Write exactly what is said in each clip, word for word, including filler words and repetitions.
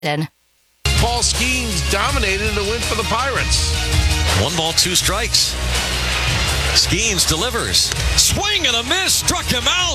Paul Skeens dominated in a win for the Pirates. One ball, two strikes. Skeens delivers. Swing and a miss. Struck him out.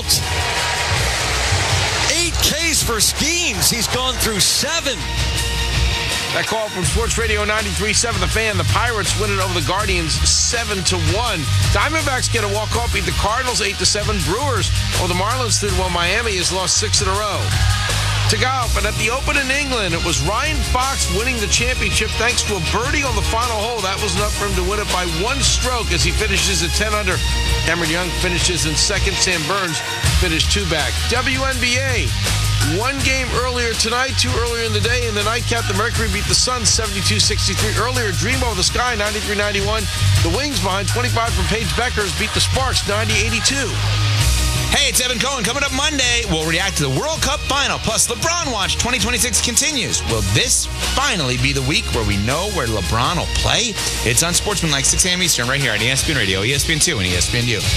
Eight Ks for Skeens. He's gone through seven. That call from Sports Radio ninety-three point seven The Fan. The Pirates win it over the Guardians seven to one. Diamondbacks get a walk-off, beat the Cardinals eight to seven. Brewers over the Marlins did well. Miami has lost six in a row. To golf, and at the Open in England, it was Ryan Fox winning the championship thanks to a birdie on the final hole. That was enough for him to win it by one stroke as he finishes at ten under. Cameron Young finishes in second. Sam Burns finished two back. W N B A, one game earlier tonight, two earlier in the day. In the nightcap, the Mercury beat the Suns seventy-two sixty-three. Earlier, Dream Over the Sky ninety-three ninety-one. The Wings behind twenty-five from Paige Beckers beat the Sparks ninety eighty-two. Hey, it's Evan Cohen. Coming up Monday, we'll react to the World Cup final. Plus, LeBron Watch twenty twenty-six continues. Will this finally be the week where we know where LeBron will play? It's on Sportsmanlike, six a.m. Eastern, right here on E S P N Radio, E S P N two, and E S P N U.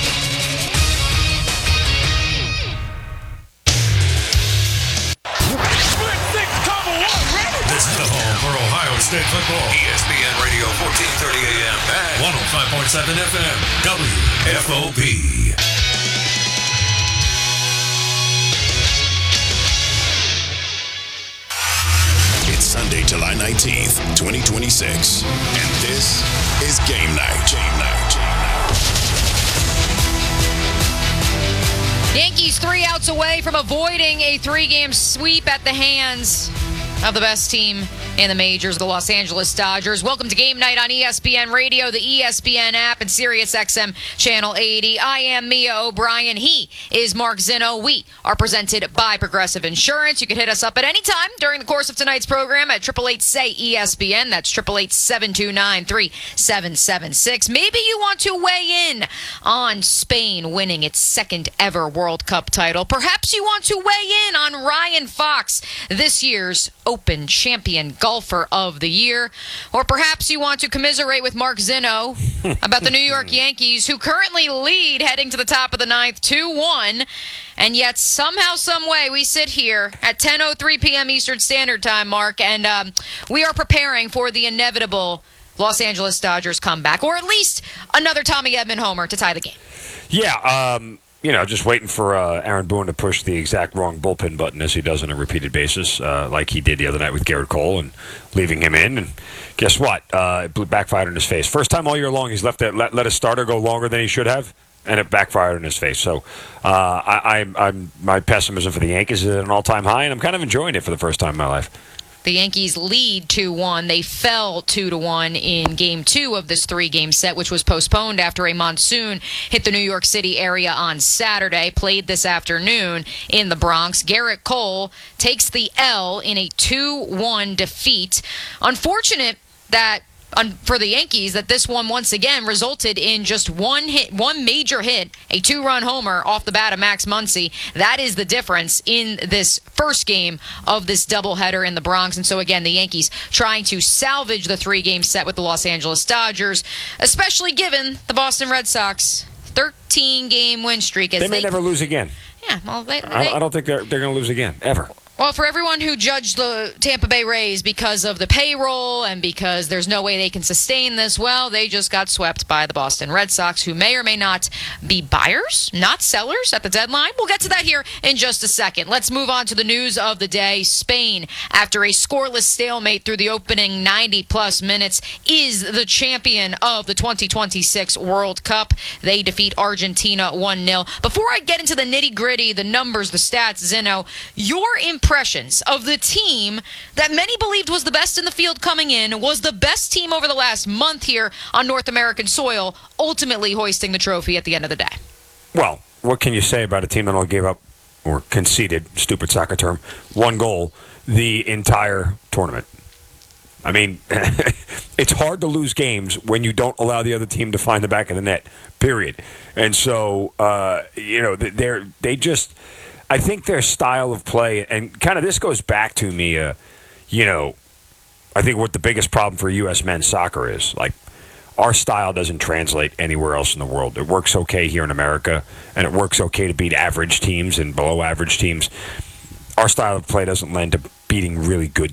This is the home for Ohio State football. E S P N Radio, fourteen thirty a.m. and one oh five point seven F M, W F O P. It's Sunday, July nineteenth, twenty twenty-six, and this is Game Night. Game Night. Game Night. Yankees three outs away from avoiding a three-game sweep at the hands of the best team in the majors, the Los Angeles Dodgers. Welcome to Game Night on E S P N Radio, the E S P N app, and Sirius X M Channel eighty. I am Mia O'Brien. He is Mark Zinno. We are presented by Progressive Insurance. You can hit us up at any time during the course of tonight's program at eight eight eight, S A Y, E S P N. That's eight eight eight, seven two nine, three seven seven six. Maybe you want to weigh in on Spain winning its second ever World Cup title. Perhaps you want to weigh in on Ryan Fox, this year's Open champion golfer of the year. Or perhaps you want to commiserate with Mark Zinno about the New York Yankees, who currently lead heading to the top of the ninth two one. And yet somehow, some way, we sit here at ten oh three p.m. Eastern Standard Time, Mark, and um, we are preparing for the inevitable Los Angeles Dodgers comeback, or at least another Tommy Edman homer to tie the game. Yeah, um, you know, just waiting for uh, Aaron Boone to push the exact wrong bullpen button, as he does on a repeated basis, uh, like he did the other night with Garrett Cole, and leaving him in. And guess what? Uh, it backfired in his face. First time all year long he's left that, let, let a starter go longer than he should have, and it backfired in his face. So uh, I, I'm, I'm, my pessimism for the Yankees is at an all-time high, and I'm kind of enjoying it for the first time in my life. The Yankees lead two one. They fell two to one in game two of this three-game set, which was postponed after a monsoon hit the New York City area on Saturday. Played this afternoon in the Bronx. Garrett Cole takes the L in a two one defeat. Unfortunate that for the Yankees that this one once again resulted in just one hit, one major hit, a two-run homer off the bat of Max Muncy. That is the difference in this first game of this doubleheader in the Bronx. And so again, the Yankees trying to salvage the three-game set with the Los Angeles Dodgers, especially given the Boston Red Sox thirteen-game win streak. As they may they, never lose again. Yeah, well, they, they, I, I don't think they're they're going to lose again ever. Well, for everyone who judged the Tampa Bay Rays because of the payroll and because there's no way they can sustain this, well, they just got swept by the Boston Red Sox, who may or may not be buyers, not sellers at the deadline. We'll get to that here in just a second. Let's move on to the news of the day. Spain, after a scoreless stalemate through the opening ninety-plus minutes, is the champion of the twenty twenty-six World Cup. They defeat Argentina one nil. Before I get into the nitty-gritty, the numbers, the stats, Zinno, your impression impressions of the team that many believed was the best in the field coming in, was the best team over the last month here on North American soil, ultimately hoisting the trophy at the end of the day. Well, what can you say about a team that only gave up, or conceded, stupid soccer term, one goal the entire tournament? I mean, it's hard to lose games when you don't allow the other team to find the back of the net, period. And so, uh, you know, they're, they just... I think their style of play, and kind of this goes back to me, uh, you know, I think what the biggest problem for U S men's soccer is. Like, our style doesn't translate anywhere else in the world. It works okay here in America, and it works okay to beat average teams and below average teams. Our style of play doesn't lend to beating really good